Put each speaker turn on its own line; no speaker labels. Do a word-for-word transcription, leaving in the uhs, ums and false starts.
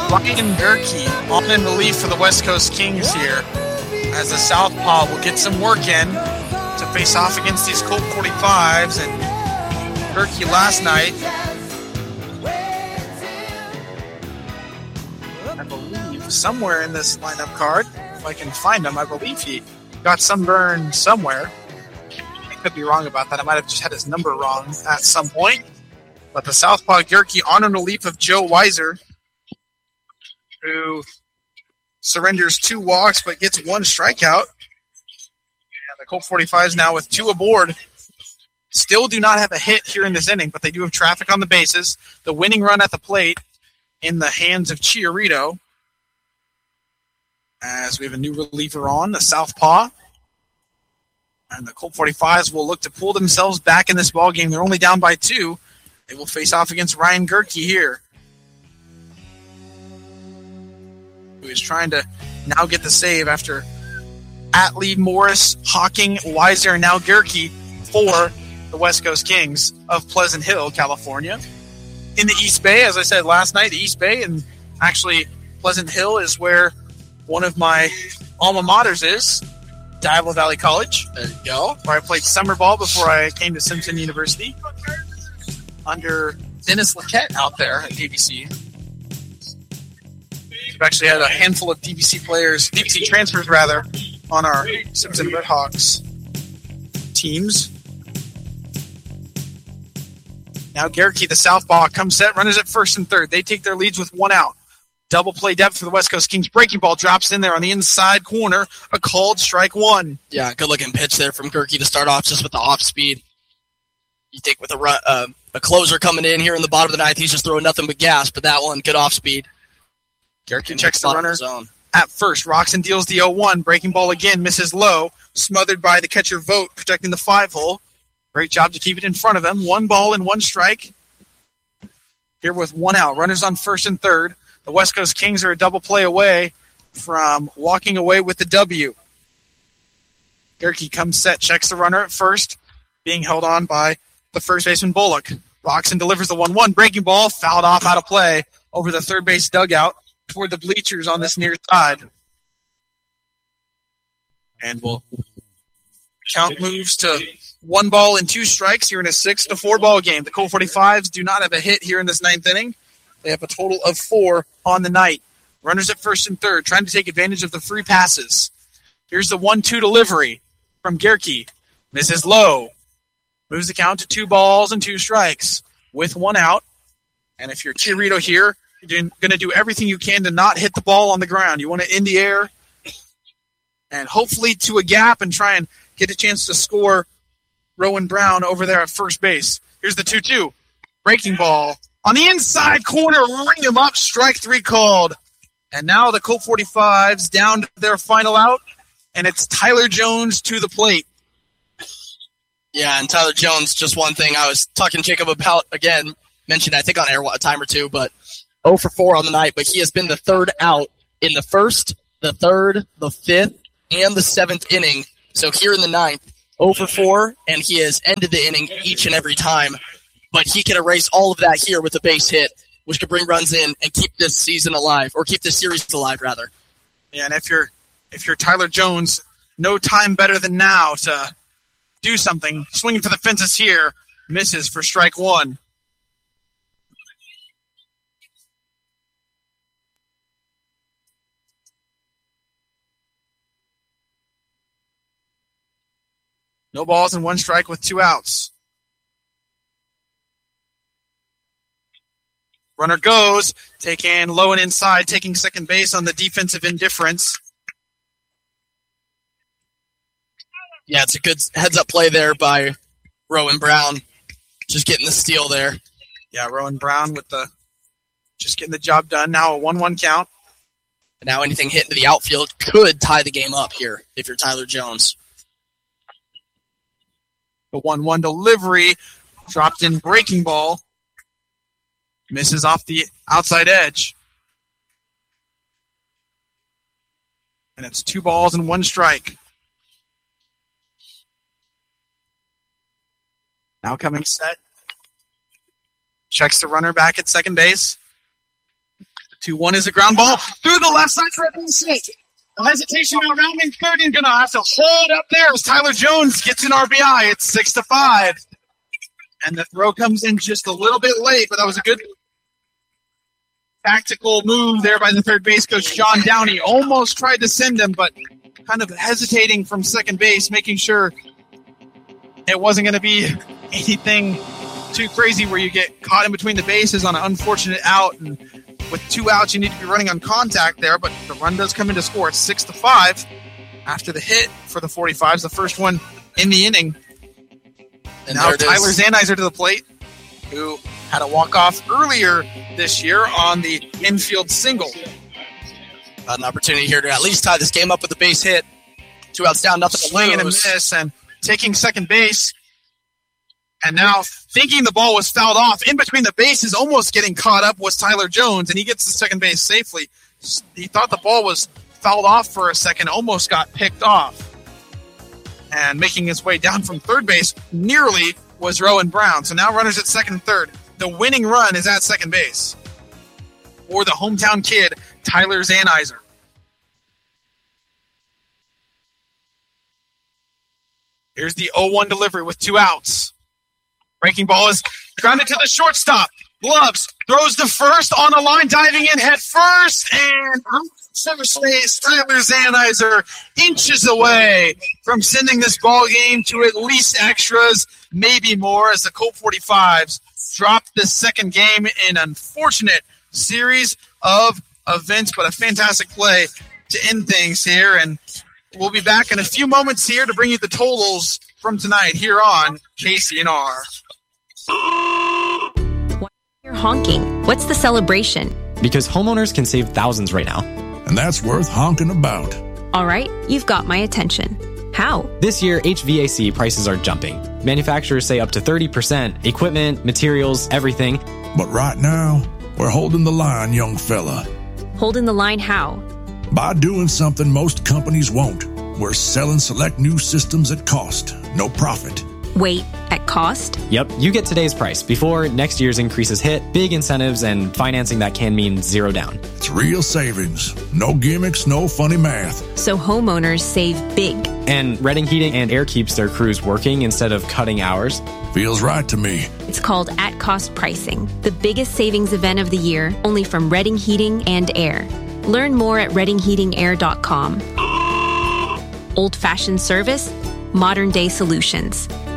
Ryan Gerke on in relief for the West Coast Kings here, as the Southpaw will get some work in to face off against these Colt forty-fives. And Gerke last night, I believe, somewhere in this lineup card, if I can find him, I believe he got sunburned somewhere. I could be wrong about that. I might have just had his number wrong at some point. But the Southpaw Gerke on in relief of Joe Weiser, who surrenders two walks but gets one strikeout. And the Colt forty-fives now with two aboard still do not have a hit here in this inning, but they do have traffic on the bases. The winning run at the plate in the hands of Chiarito, as we have a new reliever on, the Southpaw. And the Colt forty-fives will look to pull themselves back in this ballgame. They're only down by two. They will face off against Ryan Gerke here, who is trying to now get the save after Atlee, Morris, Hawking, Weiser, and now Gerke for the West Coast Kings of Pleasant Hill, California. In the East Bay, as I said last night, the East Bay, and actually Pleasant Hill is where one of my alma maters is, Diablo Valley College.
There you go.
Where I played summer ball before I came to Simpson University under Dennis Laquette out there at D B C. We've actually had a handful of D B C players, D B C transfers rather, on our Simpson Redhawks teams. Now Gerke, the Southpaw, comes set, runners at first and third. They take their leads with one out. Double play depth for the West Coast Kings. Breaking ball drops in there on the inside corner. A called strike one.
Yeah, good-looking pitch there from Gerke to start off just with the off-speed. You think with a run, uh, a closer coming in here in the bottom of the ninth, he's just throwing nothing but gas, but that one, good off-speed.
Gerke checks the runner at first. Roxon deals the oh one. Breaking ball again, misses low. Smothered by the catcher Vogt, protecting the five-hole. Great job to keep it in front of him. One ball and one strike. Here with one out. Runners on first and third. The West Coast Kings are a double play away from walking away with the W. Gerke comes set, checks the runner at first, being held on by the first baseman Bullock. Roxon delivers the one one. Breaking ball, fouled off out of play over the third base dugout toward the bleachers on this near side. And we'll count moves to one ball and two strikes here in a six to four ball game. The Colt forty-fives do not have a hit here in this ninth inning. They have a total of four on the night. Runners at first and third, trying to take advantage of the free passes. Here's the one two delivery from Gerke. Misses low. Moves the count to two balls and two strikes with one out. And if you're Chiarito here, you're going to do everything you can to not hit the ball on the ground. You want it in the air and hopefully to a gap and try and get a chance to score Rowan Brown over there at first base. Here's the two two. Breaking ball on the inside corner. Ring him up. Strike three called. And now the Colt forty-fives down to their final out. And it's Tyler Jones to the plate.
Yeah, and Tyler Jones, just one thing I was talking to Jacob about, again, mentioned I think on air a time or two, but oh for four on the night, but he has been the third out in the first, the third, the fifth, and the seventh inning. So here in the ninth, oh for four, and he has ended the inning each and every time. But he can erase all of that here with a base hit, which could bring runs in and keep this season alive, or keep this series alive, rather.
Yeah, and if you're if you're Tyler Jones, no time better than now to do something. Swinging for the fences here. Misses for strike one. No balls and one strike with two outs. Runner goes, taking low and inside, taking second base on the defensive indifference.
Yeah, it's a good heads-up play there by Rowan Brown. Just getting the steal there.
Yeah, Rowan Brown with the just getting the job done. Now a one one count.
And now anything hit into the outfield could tie the game up here if you're Tyler Jones.
The one one delivery, dropped in breaking ball. Misses off the outside edge. And it's two balls and one strike. Now coming set. Checks the runner back at second base. two one is a ground ball through the left side for a base hit. A hesitation now rounding third and going to have to hold up there as Tyler Jones gets an R B I. It's six to five. And the throw comes in just a little bit late, but that was a good tactical move there by the third base coach, John Downey. Almost tried to send him, but kind of hesitating from second base, making sure it wasn't going to be anything too crazy where you get caught in between the bases on an unfortunate out. And with two outs, you need to be running on contact there, but the run does come in to score. It's six to five after the hit for the forty-fives, the first one in the inning. And now Tyler Zanizer to the plate, who had a walk-off earlier this year on the infield single.
An opportunity here to at least tie this game up with a base hit. Two outs down, nothing to lose.
Swing and a miss, and taking second base. And now thinking the ball was fouled off in between the bases, almost getting caught up was Tyler Jones, and he gets to second base safely. He thought the ball was fouled off for a second, almost got picked off. And making his way down from third base nearly was Rowan Brown. So now runners at second and third. The winning run is at second base for the hometown kid, Tyler Zanizer. Here's the oh one delivery with two outs. Breaking ball is grounded to the shortstop. Gloves throws the first on the line, diving in head first, and center space, Tyler Zanizer inches away from sending this ball game to at least extras, maybe more, as the Colt forty-fives dropped the second game in an unfortunate series of events, but a fantastic play to end things here. And we'll be back in a few moments here to bring you the totals from tonight here on K C N R.
Why you're honking? What's the celebration?
Because homeowners can save thousands right now.
And that's worth honking about.
All right, you've got my attention. How?
This year, H V A C prices are jumping. Manufacturers say up to thirty percent. Equipment, materials, everything.
But right now, we're holding the line, young fella.
Holding the line how?
By doing something most companies won't. We're selling select new systems at cost, no profit.
Wait, at cost?
Yep, you get today's price before next year's increases hit, big incentives, and financing that can mean zero down.
It's real savings. No gimmicks, no funny math.
So homeowners save big.
And Redding Heating and Air keeps their crews working instead of cutting hours.
Feels right to me.
It's called at-cost pricing, the biggest savings event of the year, only from Redding Heating and Air. Learn more at redding heating air dot com. Old-fashioned service, modern-day solutions.